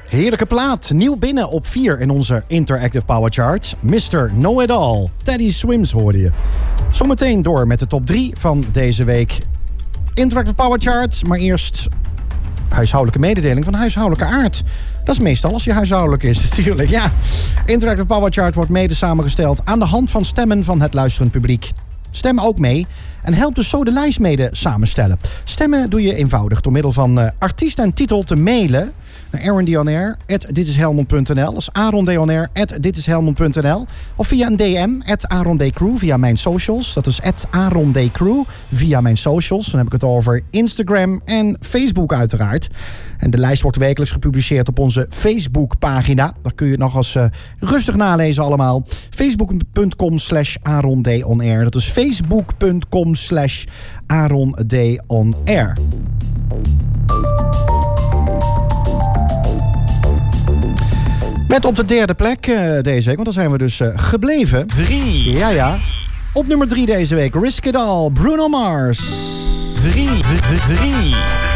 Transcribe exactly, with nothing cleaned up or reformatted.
Heerlijke plaat. Nieuw binnen op vier in onze Interactive Power Chart. mister Know-It-All. Teddy Swims hoorde je. Zometeen door met de top drie van deze week. Interactive Power Chart. Maar eerst huishoudelijke mededeling van huishoudelijke aard. Dat is meestal als je huishoudelijk is, natuurlijk. Ja. Interactive Power Chart wordt mede samengesteld aan de hand van stemmen van het luisterend publiek. Stem ook mee en help dus zo de lijst mede samenstellen. Stemmen doe je eenvoudig door middel van uh, artiest en titel te mailen naar aarondeonair at ditishelmond punt n l. Dat is aarondeonair at ditishelmond punt n l. Of via een D M, at aarondcrew, via mijn socials. Dat is at aarondcrew, via mijn socials. Dan heb ik het over Instagram en Facebook uiteraard. En de lijst wordt wekelijks gepubliceerd op onze Facebookpagina. Daar kun je het nog eens uh, rustig nalezen allemaal. Facebook.com slash aarondonair. Dat is Facebook.com slash aarondonair. Met op de derde plek uh, deze week, want daar zijn we dus uh, gebleven. Drie. Ja, ja. Op nummer drie deze week, Risk It All, Bruno Mars. Drie. Drie. Drie.